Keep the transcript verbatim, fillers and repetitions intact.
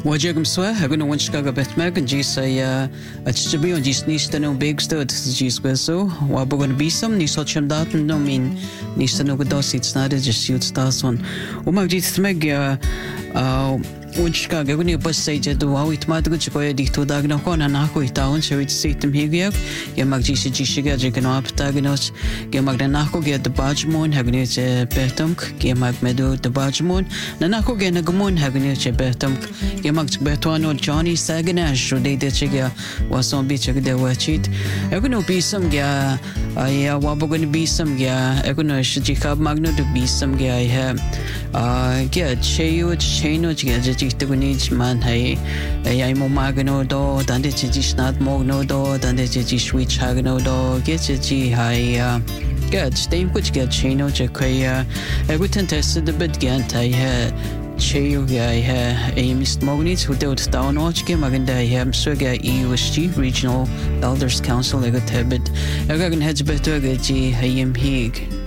واجهكم سوا هقولنا وين شكاغا بتماغن جيس يا اتشبيون جيس نيستنو بيكستود جيس بسو وابغون بيسم نيسو تشمدات نو مين نيستنو قدوسيت سنادة جيس يوت ستاسون وما جيت تماغ يا وين شكاغا قولي بس سيجد واويت ما تقول شكوية ديكتو داغنا كونا ناكو يتاون شويت سيتم هيغيك يا ماغ جيس جيشيغا جيغنو ابتاغنوس يا ماغ ناكو جي دباجمون هقولي بيرتمك يا ماغ مدو دباجمون ناكو جي نغمون هقولي بيرتمك يا ماغ بيرتوانو جوني ساغناش ودي دي تشيغا واسون بي تشيغ واتشيت اغنو بيسم يا يا وابغن بيسم يا اغنو شجيكاب ماغنو دو بيسم يا يا 아, 게 체유 체노 지게 지트군이지 만 하이 야이 뭐 마그노도 단데 지지스낫 모그노도 단데 지지 스위치 하그노도 게 지지 하이 게 스테임 꾸지게 체노 제크야 에구텐 테스트 빗 게안타이 해 체유 게 에이미스 모그니츠 후데우트 다운오치게 마근다 해 스게 이유에스지 Regional Elders Council 에그 테빗 에가근 헤즈베트게 지 하이엠 히그